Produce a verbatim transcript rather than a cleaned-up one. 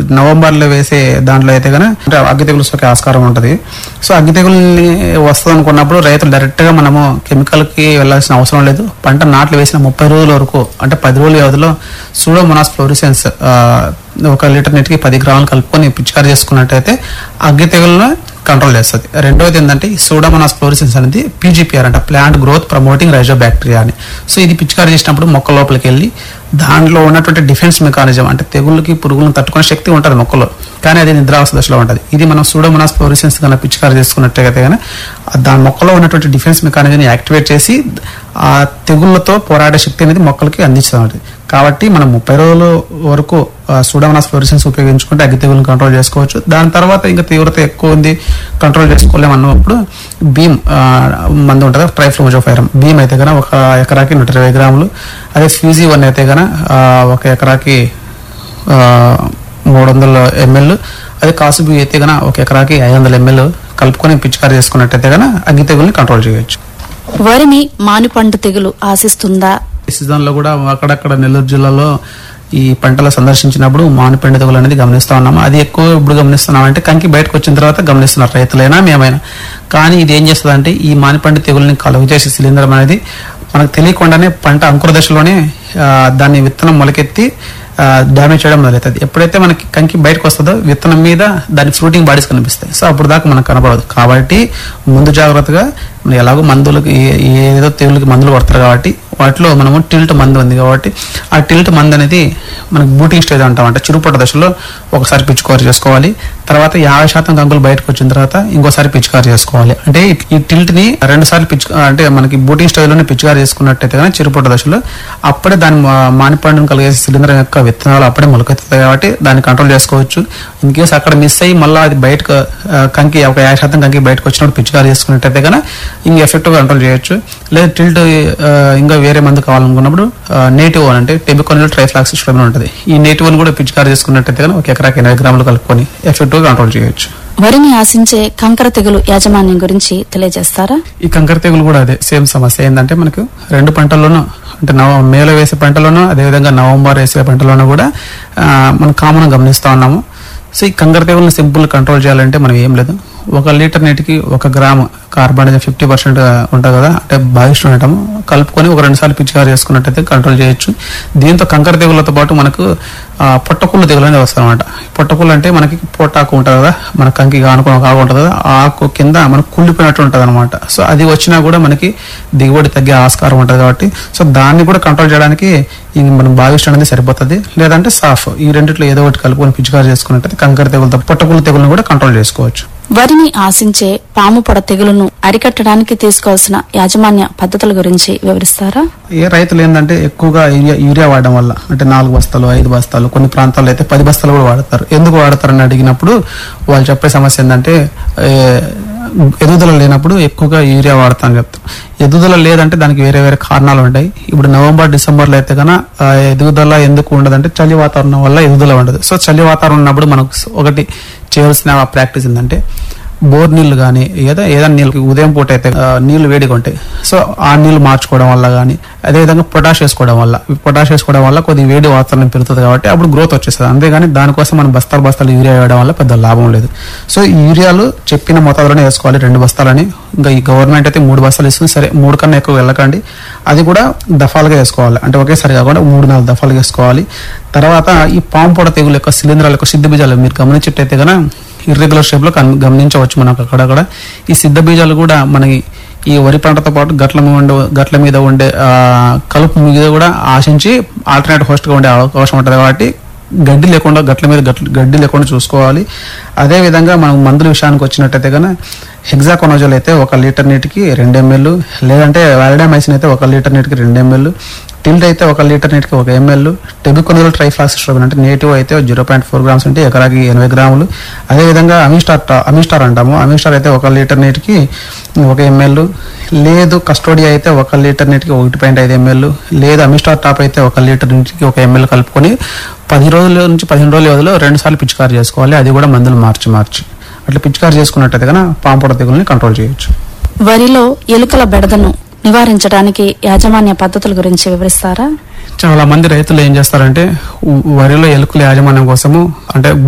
November లో వేసే దాంట్లో అయితే కనుక అంటే అగ్గి తెగులు సోకే ఆస్కారం ఉంటది. సో అగ్గి తెగుల్ని వస్తుంది అనుకున్నప్పుడు రైతులు డైరెక్ట్ గా మనము కెమికల్ కి వెళ్లాల్సిన అవసరం లేదు. పంట నాట్లు వేసిన ముప్పై రోజుల వరకు అంటే పది రోజుల వ్యవధిలో సూడోమోనాస్ ఫ్లోరిసెన్స్ ఒక లీటర్ నీటికి పది గ్రాములు కలుపుకొని పిచికారీ చేసుకున్నట్టయితే అగ్గి తెగులను కంట్రోల్ చేస్తుంది. రెండోది ఏంటంటే ఈ సూడోమోనాస్ ఫ్లోరిసెన్స్ అనేది పీజీపీఆర్ అంటే ప్లాంట్ గ్రోత్ ప్రమోటింగ్ రైజోబ్యాక్టీరియా అని. సో ఇది పిచికారీ చేసినప్పుడు మొక్క లోపలికి వెళ్ళి దాంట్లో ఉన్నటువంటి డిఫెన్స్ మెకానిజం అంటే తెగుళ్ళకి పురుగులను తట్టుకునే శక్తి ఉంటుంది మొక్కలో, కానీ అది నిద్రావస్థ దశలో ఉంటుంది. ఇది మనం సూడోమోనాస్ ఫ్లోరిసెన్స్ కన్నా పిచికారీ చేసుకున్నట్టయితే కానీ దాని మొక్కలో ఉన్నటువంటి డిఫెన్స్ మెకానిజం యాక్టివేట్ చేసి ఆ తెగుళ్లతో పోరాడే శక్తి అనేది మొక్కలకి అందిస్తుంది. కాబట్టి మనం ముప్పై రోజుల వరకు సూడోమోనాస్ ఫ్లోరిసెన్స్ ఉపయోగించుకుంటే అగ్గి తెగులను కంట్రోల్ చేసుకోవచ్చు. దాని తర్వాత ఇంకా తీవ్రత ఎక్కువ ఉంది కంట్రోల్ చేసుకోలేము అన్నప్పుడు భీమ్ మందు ఉంటుంది ట్రైఫ్లోజోఫైరం. భీమ్ అయితే కనుక ఒక ఎకరాకి నూట ఇరవై గ్రాములు, అదే ఫ్యూజీ వన్ అయితే కనుక ఒక ఎకరాకి మూడు వందల ఎంఎల్, అదే కాసుబీ అయితే కనుక ఒక ఎకరాకి ఐదు వందల ఎంఎల్ కలుపుకొని పిచికారీ చేసుకున్నట్టయితే కనుక అగ్గి తెగుల్ని కంట్రోల్ చేయవచ్చు. వరిని మానిపండు తెగులు ఆశిస్తుందా? ఈ సీజన్ లో కూడా అక్కడక్కడ నెల్లూరు జిల్లాలో ఈ పంటలు సందర్శించినప్పుడు మానిపెండు తెగులు అనేది గమనిస్తా ఉన్నాము. అది ఎక్కువ ఇప్పుడు గమనిస్తున్నాం అంటే కంకి బయటకు వచ్చిన తర్వాత గమనిస్తున్నారు రైతులైనా మేమైనా. కానీ ఇది ఏం చేస్తుంది అంటే ఈ మానిపెండు తెగుల్ని కలుగు చేసే శిలీంధ్రం అనేది మనకు తెలియకుండానే పంట అంకుర దశలోనే దాన్ని విత్తనం మొలకెత్తి డ్యామేజ్ చేయడం మొదలవుతుంది. ఎప్పుడైతే మనకి కంకి బయటకు వస్తుందో విత్తనం మీద దాని ఫ్రూటింగ్ బాడీస్ కనిపిస్తాయి. సో అప్పుడు దాకా మనకు కనపడదు. కాబట్టి ముందు జాగ్రత్తగా ఎలాగో మందులకి ఏదో తెగులకి మందులు కొడతారు కాబట్టి వాటిలో మనము టిల్ట్ మందు ఉంది కాబట్టి ఆ టిల్ట్ మందు అనేది మనకి బూటింగ్ స్టేజ్ అంటాం అంటే చిరుపొట్ట దశలో ఒకసారి పిచికారీ చేసుకోవాలి. తర్వాత యాభై శాతం కంకులు బయటకు వచ్చిన తర్వాత ఇంకోసారి పిచికారీ చేసుకోవాలి. అంటే ఈ టిల్ట్ ని రెండు సార్లు పిచు అంటే మనకి బూటింగ్ స్టేజ్ లోనే పిచికారీ చేసుకున్నట్టయితే కానీ చిరుపొట్ట దశలో అప్పుడే దాని మానిపండును కలిగే శిలీంధ్రం యొక్క విత్తనాలు అప్పుడే మొలకెత్తుతాయి కాబట్టి దాన్ని కంట్రోల్ చేసుకోవచ్చు. ఇన్ కేసు అక్కడ మిస్ అయ్యి మళ్ళీ అది బయటకు కంకి ఒక యాభై శాతం కంకి బయటకు వచ్చినప్పుడు పిచికారీ చేసుకున్నట్టయితే కనుక ఇంకా ఎఫెక్టివ్ గా కంట్రోల్ చేయొచ్చు. లేదా టిల్ట్ ఇంకా వేరే మందు కావాలనుకున్నప్పుడు నేటివ్ అంటే టెబికోనిల్ ట్రైఫ్లాక్సిస్ట్రోబిన్ ఉంటుంది. ఈ నేటివ్ కూడా పిచికారీ చేసుకున్నట్టయితే కనుక ఒక ఎకరాకి ఎనభై గ్రాములు కలుపుకొని ఎఫెక్టివ్ గా కంట్రోల్ చేయొచ్చు. వరిని ఆశించే కంకర తెగులు యాజమాన్యం గురించి తెలియజేస్తారా? ఈ కంకర తెగులు కూడా అదే సేమ్ సమస్య. ఏంటంటే మనకు రెండు పంటల్లోనూ అంటే నవ మేలో వేసే పంటలోనూ అదేవిధంగా నవంబర్ వేసే పంటలోనూ కూడా మనం కామన్ గమనిస్తా ఉన్నాము. సో ఈ కంకర తెగులను సింపుల్ కంట్రోల్ చేయాలంటే మనం ఏం లేదు, ఒక లీటర్ నీటికి ఒక గ్రాము కార్బన్ ఫిఫ్టీ పర్సెంట్ ఉంటుంది కదా అంటే బాయిస్ట్ ఉండటం కలుపుకొని ఒక రెండు సార్లు పిచికారీ చేసుకున్నట్టయితే కంట్రోల్ చేయొచ్చు. దీంతో కంకర తెగులతో పాటు మనకు పొట్టకుళ్ళు తెగులు అనేది వస్తుంది అనమాట. పొట్టకుళ్ళు అంటే మనకి పొట్టాకు ఉంటుంది కదా మన కంకి ఆనుకుని ఒక ఆకు ఉంటుంది కదా, ఆ ఆకు కింద మనకు కుళ్ళిపోయినట్టు ఉంటుంది అనమాట. సో అది వచ్చినా కూడా మనకి దిగుబడి తగ్గే ఆస్కారం ఉంటుంది కాబట్టి సో దాన్ని కూడా కంట్రోల్ చేయడానికి మనం బాయిస్ట్ అనేది సరిపోతుంది. లేదంటే సాఫ్ ఈ రెండిట్లో ఏదో ఒకటి కలుపుకొని పిచికారీ చేసుకున్నట్టయితే కంకర తెగులతో పొట్టకుళ్ళు తెగులను కూడా కంట్రోల్ చేసుకోవచ్చు. వరిని ఆశించే పాము పొడ తెగులును అరికట్టడానికి తీసుకోవాల్సిన యాజమాన్య పద్ధతుల గురించి వివరిస్తారా? ఏ రైతులు ఏంటంటే ఎక్కువగా యూరియా వాడడం వల్ల అంటే నాలుగు బస్తాలు ఐదు బస్తాలు కొన్ని ప్రాంతాల్లో అయితే పది బస్తాలు కూడా వాడతారు. ఎందుకు వాడతారని అడిగినప్పుడు వాళ్ళు చెప్పే సమస్య ఏంటంటే ఎదుగుదల లేనప్పుడు ఎక్కువగా యూరియా వాడతా అని చెప్తాం. ఎదుగుదల లేదంటే దానికి వేరే వేరే కారణాలు ఉంటాయి. ఇప్పుడు నవంబర్ డిసెంబర్ లో అయితే కన్నా ఎదుగుదల ఎందుకు ఉండదంటే చలి వాతావరణం వల్ల ఎదుగుదల ఉండదు. సో చలి వాతావరణం ఉన్నప్పుడు మనకు ఒకటి చేయవలసిన ప్రాక్టీస్ ఏంటంటే బోర్ నీళ్లు కానీ ఏదో ఏదైనా నీళ్ళకి ఉదయం పూట అయితే నీళ్లు వేడిగా ఉంటాయి. సో ఆ నీళ్లు మార్చుకోవడం వల్ల కానీ అదేవిధంగా పొటాష్ వేసుకోవడం వల్ల పొటాష్ వేసుకోవడం వల్ల కొద్దిగా వేడి వాతావరణం పెరుగుతుంది కాబట్టి అప్పుడు గ్రోత్ వచ్చేస్తుంది. అంతేగాని దానికోసం మనం బస్తాలు బస్తాలు యూరియా వేయడం వల్ల పెద్ద లాభం లేదు. సో ఈ యూరియాలు చెప్పిన మోతాదులోనే వేసుకోవాలి, రెండు బస్తాలని. ఇంకా ఈ గవర్నమెంట్ అయితే మూడు బస్తాలు ఇస్తుంది, సరే మూడు కన్నా ఎక్కువ వెళ్ళకండి. అది కూడా దఫాలుగా వేసుకోవాలి అంటే ఒకేసారి కాకుండా మూడు నాలుగు దఫాలుగా వేసుకోవాలి. తర్వాత ఈ పాము పొడ తెగులు యొక్క శిలీంధ్రాల యొక్క సిద్ధ బీజాలు మీరు గమనించేటైతే కనుక ఇర్రెగ్యులర్ షేప్ లో గమనించవచ్చు మనకు అక్కడక్కడ. ఈ సిద్ధ బీజాలు కూడా మనకి ఈ వరి పంటతో పాటు గట్ల ఉండే గట్ల మీద ఉండే కలుపు మీద కూడా ఆశించి ఆల్టర్నేట్ హోస్ట్ గా ఉండే అవకాశం ఉంటుంది కాబట్టి గడ్డి లేకుండా గట్ల మీద గడ్డి లేకుండా చూసుకోవాలి. అదే విధంగా మనం మందుల విషయానికి వచ్చినట్టయితే కనుక హెగ్జాకోనజోల్ అయితే ఒక లీటర్ నీటికి రెండు ఎంఎల్, లేదంటే వాలిడామైసిన్ అయితే ఒక లీటర్ నీటికి రెండు ఎంఎల్, టిల్ట్ అయితే ఒక లీటర్ నీటికి ఒక ఎంఎల్, టెబికోనిల్ ట్రైఫ్లాక్సిస్ట్రోబిన్ అంటే నేటివ్ అయితే జీరో పాయింట్ ఫోర్ గ్రామ్స్ అంటే ఎకరాకి ఎనభై గ్రాములు. అదేవిధంగా అమిస్టార్ అమిస్టార్ అంటాము, అమిస్టార్ అయితే ఒక లీటర్ నీటికి ఒక ఎంఎల్, లేదు కస్టోడియా అయితే ఒక లీటర్ నీటికి ఒకటి పాయింట్ ఐదు ఎంఎల్, లేదు అమిస్టార్ టాప్ అయితే ఒక లీటర్ నీటికి ఒక ఎంఎల్ కలుపుకొని పది రోజుల నుంచి పదిహేను రోజుల వ్యవధిలో రెండు సార్లు పిచికారీ చేసుకోవాలి. అది కూడా మందులు మార్చి మార్చి అట్లా పిచికారీ చేసుకున్నట్టయితే కనుక పాము పొడ తెగుల్ని కంట్రోల్ చేయొచ్చు. వరిలో ఎలుకల బెడదను నివారించడానికి యాజమాన్య పద్ధతుల గురించి వివరిస్తారా? చాలా మంది రైతులు ఏం చేస్తారంటే వరిలో ఎలుకల యాజమాన్యం కోసము అంటే